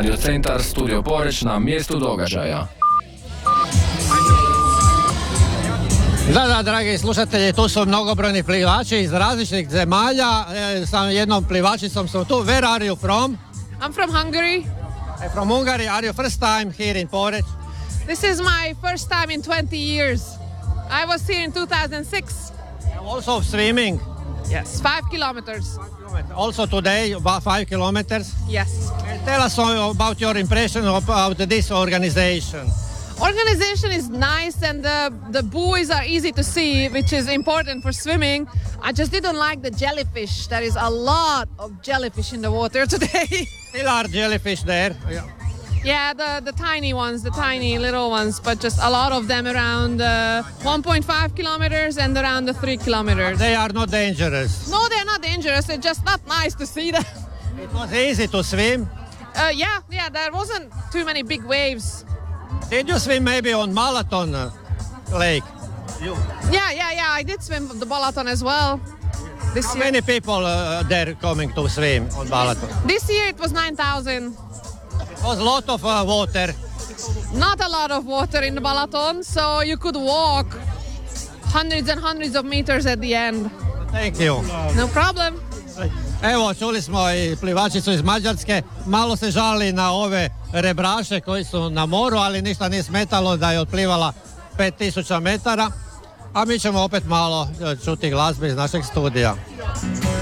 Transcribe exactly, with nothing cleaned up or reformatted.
Radio Centar, Studio Poreć na mjestu događaja. Da, da, dragi slušatelji, tu su mnogobrojni plivači iz različitih zemalja. E, sa jednom plivačicom sam tu. Where are you from? I'm from Hungary. E, from Hungary. Are you first time here in Poreć? This is my first time in twenty years. I was here in two thousand six. Also swimming? Yes. Five kilometers. Also today, about five kilometers? Yes. Tell us about your impression about this organization. Organization is nice and the, the buoys are easy to see, which is important for swimming. I just didn't like the jellyfish. There is a lot of jellyfish in the water today. Still are jellyfish there? Yeah. Yeah, the, the tiny ones, the tiny little ones, but just a lot of them around uh, one point five kilometers and around the three kilometers. They are not dangerous? No, they're not dangerous. It's just not nice to see them. It was easy to swim? Uh, yeah, yeah, there wasn't too many big waves. Did you swim maybe on Balaton uh, Lake? You. Yeah, yeah, yeah, I did swim the Balaton as well. This How year. many people uh, there coming to swim on Balaton? This year it was nine thousand. It was a lot of uh, water. Not a lot of water in the Balaton, so you could walk hundreds and hundreds of meters at the end. Thank you. No problem. Evo, čuli smo i plivačicu iz Mađarske. Malo se žali na ove rebraše koji su na moru, ali ništa nije smetalo da je otplivala pet tisuća metara. A mi ćemo opet malo čuti glazbe iz našeg studija.